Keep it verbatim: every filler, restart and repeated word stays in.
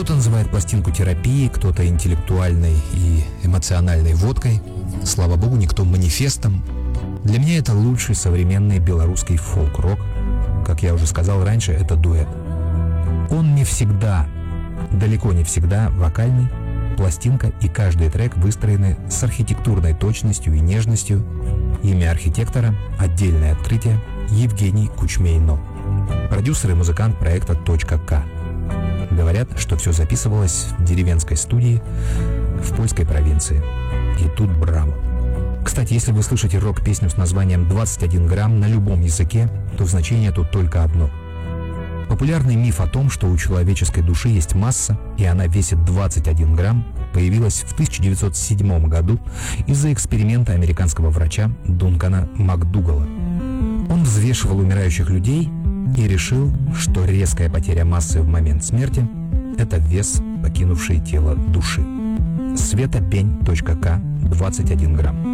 Кто-то называет пластинку терапией, кто-то интеллектуальной и эмоциональной водкой. Слава богу, никто манифестом. Для меня это лучший современный белорусский фолк-рок. Как я уже сказал раньше, это дуэт. Он не всегда, далеко не всегда вокальный. Пластинка и каждый трек выстроены с архитектурной точностью и нежностью. Имя архитектора — отдельное открытие — Евгений Кучмейно. Продюсер и музыкант проекта «Точка К». Говорят, что все записывалось в деревенской студии в польской провинции. И тут браво. Кстати, если вы слышите рок-песню с названием «двадцать один грамм» на любом языке, то значение тут только одно. Популярный миф о том, что у человеческой души есть масса, и она весит двадцать один грамм, появилась в тысяча девятьсот седьмом году из-за эксперимента американского врача Дункана МакДугала. Он взвешивал умирающих людей и решил, что резкая потеря массы в момент смерти – это вес, покинувший тело души. Света Пень, точка К, двадцать один грамм.